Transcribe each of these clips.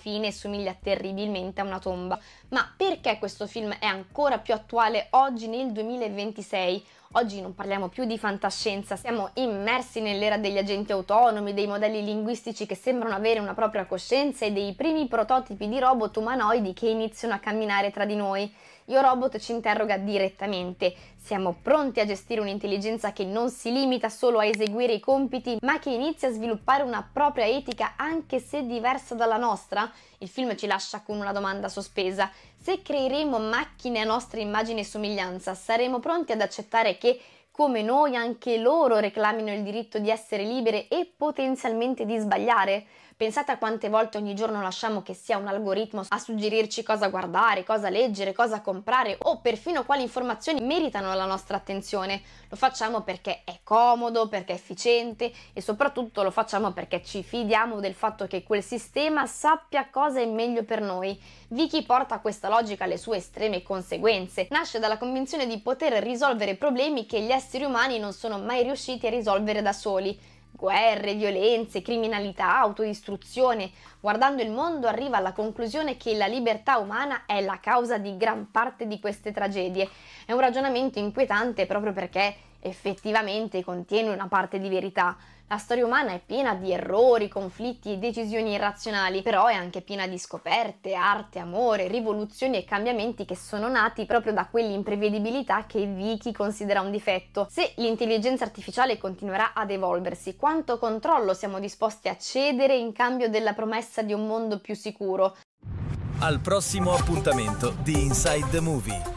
fine somiglia terribilmente a una tomba. Ma perché questo film è ancora più attuale oggi nel 2026? Oggi non parliamo più di fantascienza, siamo immersi nell'era degli agenti autonomi, dei modelli linguistici che sembrano avere una propria coscienza e dei primi prototipi di robot umanoidi che iniziano a camminare tra di noi. Io Robot ci interroga direttamente: siamo pronti a gestire un'intelligenza che non si limita solo a eseguire i compiti, ma che inizia a sviluppare una propria etica anche se diversa dalla nostra? Il film ci lascia con una domanda sospesa: se creeremo macchine a nostra immagine e somiglianza, saremo pronti ad accettare che, come noi, anche loro reclamino il diritto di essere libere e potenzialmente di sbagliare? Pensate a quante volte ogni giorno lasciamo che sia un algoritmo a suggerirci cosa guardare, cosa leggere, cosa comprare o perfino quali informazioni meritano la nostra attenzione. Lo facciamo perché è comodo, perché è efficiente e soprattutto lo facciamo perché ci fidiamo del fatto che quel sistema sappia cosa è meglio per noi. Vicky porta questa logica alle sue estreme conseguenze. Nasce dalla convinzione di poter risolvere problemi che gli esseri umani non sono mai riusciti a risolvere da soli. Guerre, violenze, criminalità, autodistruzione. Guardando il mondo arriva alla conclusione che la libertà umana è la causa di gran parte di queste tragedie. È un ragionamento inquietante proprio perché effettivamente contiene una parte di verità. La storia umana è piena di errori, conflitti e decisioni irrazionali, però è anche piena di scoperte, arte, amore, rivoluzioni e cambiamenti che sono nati proprio da quell'imprevedibilità che Vicky considera un difetto. Se l'intelligenza artificiale continuerà ad evolversi, quanto controllo siamo disposti a cedere in cambio della promessa di un mondo più sicuro? Al prossimo appuntamento di Inside the Movie.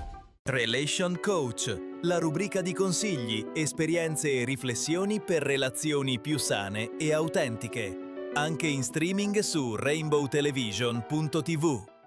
Relation Coach, la rubrica di consigli, esperienze e riflessioni per relazioni più sane e autentiche. Anche in streaming su rainbowtelevision.tv.